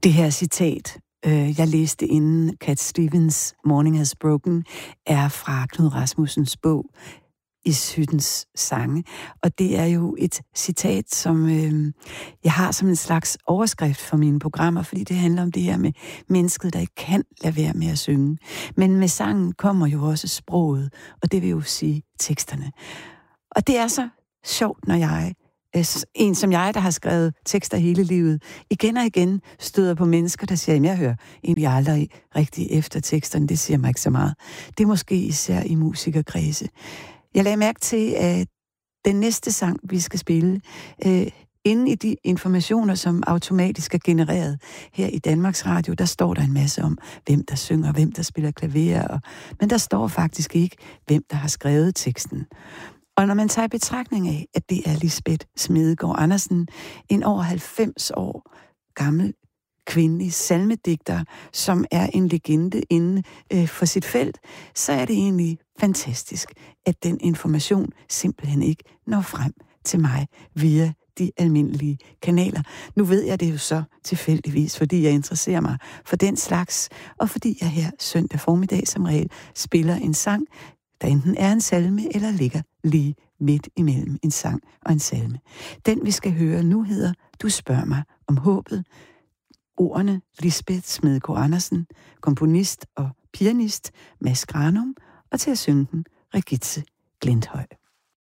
Det her citat, jeg læste inden Cat Stevens' Morning Has Broken, er fra Knud Rasmussens bog Ishyttens sange. Og det er jo et citat, som jeg har som en slags overskrift for mine programmer, fordi det handler om det her med mennesket, der ikke kan lade være med at synge. Men med sangen kommer jo også sproget, og det vil jo sige teksterne. Og det er så sjovt, når jeg, en som jeg, der har skrevet tekster hele livet, igen og igen støder på mennesker, der siger, at jeg hører egentlig aldrig rigtig efter teksterne, det siger mig ikke så meget. Det er måske især i musikerkredse. Jeg lagde mærke til, at den næste sang, vi skal spille, inde i de informationer, som automatisk er genereret her i Danmarks Radio, der står der en masse om, hvem der synger, hvem der spiller klaver, men der står faktisk ikke, hvem der har skrevet teksten. Og når man tager i betragtning af, at det er Lisbeth Smedegaard Andersen, en over 90 år gammel kvindelig salmedigter, som er en legende inden for sit felt, så er det egentlig fantastisk, at den information simpelthen ikke når frem til mig via de almindelige kanaler. Nu ved jeg det jo så tilfældigvis, fordi jeg interesserer mig for den slags, og fordi jeg her søndag formiddag som regel spiller en sang, der enten er en salme eller ligger lige midt imellem en sang og en salme. Den vi skal høre nu hedder Du spørger mig om håbet. Ordene Lisbeth Smedegaard Andersen, komponist og pianist Mads Granum, og til at synge den Regitze Glinthøj.